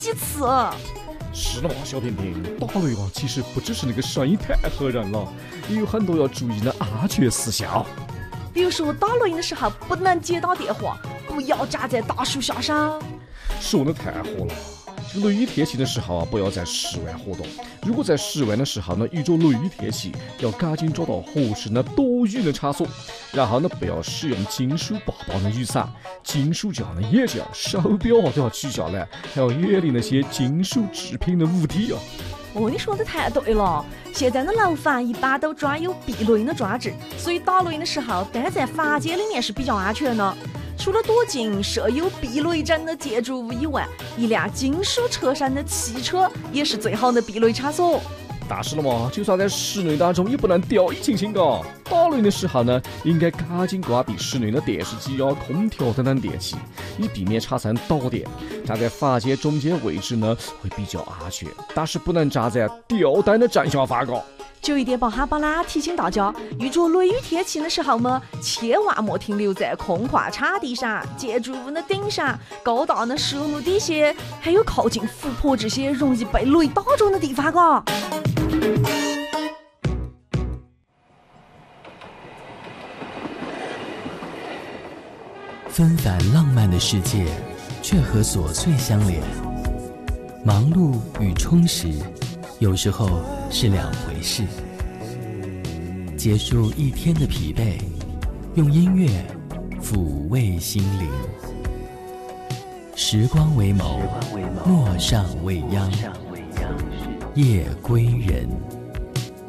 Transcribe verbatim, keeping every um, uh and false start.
几次。 是的嘛，小平平，打雷啊，其实不只是那个声音太吓人了，也有很多要注意的安全事项。 比如说打雷的时候不能接到电话，不要站在大树下上。 说的太火了。这个雷雨天气的时候啊，不要在室外活动。如果在室外的时候呢，遇着雷雨天气，要赶紧找到合适的躲雨的场所。然后呢，不要使用金属把棒的雨伞，金属架的眼镜、手表啊都要取下来，还要远离那些金属制品的物体啊。 哦，你说的太对了！现在的楼房一般都装有避雷的装置，所以打雷的时候待在房间里面是比较安全的。除了躲进设有避雷针的建筑物以外，一辆金属车身的汽车也是最好的避雷场所。 但是了嘛，就算在室内当中也不能掉以轻心嘎。打雷的时候呢，应该赶紧关闭室内的电视机啊、空调等等电器，以避免产生导电。站在房间中间位置呢，会比较安全，但是不能站在吊灯的正下方嘎。 就一点帮哈巴拉提醒大家，遇着雷雨天气的时候嘛，千万莫停留在空旷场地上、建筑物的顶上、高大的树木底下，还有靠近湖泊这些容易被雷打中的地方嘎。 纷繁浪漫的世界，却和琐碎相连。忙碌与充实，有时候是两回事。结束一天的疲惫，用音乐抚慰心灵。时光为眸，陌上未央，夜归人。